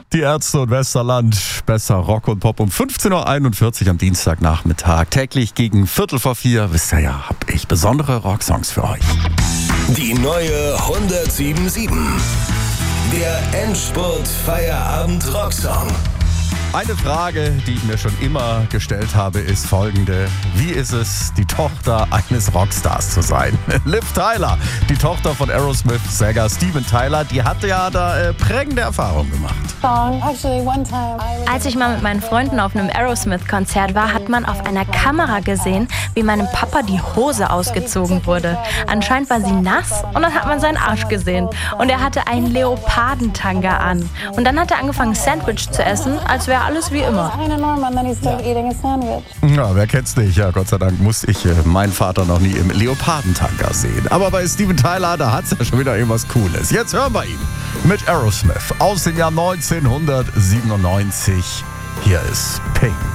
Die Ärzte und Westerland, besser Rock und Pop um 15.41 Uhr am Dienstagnachmittag. Täglich gegen 3:45, wisst ihr ja, hab ich besondere Rocksongs für euch. Die neue 107.7. Der Endspurt-Feierabend-Rocksong. Eine Frage, die ich mir schon immer gestellt habe, ist folgende. Wie ist es, die Tochter eines Rockstars zu sein? Liv Tyler, die Tochter von Aerosmith-Sänger Steven Tyler, die hatte ja da prägende Erfahrungen gemacht. Als ich mal mit meinen Freunden auf einem Aerosmith-Konzert war, hat man auf einer Kamera gesehen, wie meinem Papa die Hose ausgezogen wurde. Anscheinend war sie nass und dann hat man seinen Arsch gesehen. Und er hatte einen Leopardentanga an. Und dann hat er angefangen, Sandwich zu essen, als wäre alles wie immer. Ja, wer kennt's nicht? Ja, Gott sei Dank muss ich meinen Vater noch nie im Leopardentanga sehen. Aber bei Steven Tyler, da hat's ja schon wieder irgendwas Cooles. Jetzt hören wir ihn mit Aerosmith aus dem Jahr 1997. Hier ist Pink.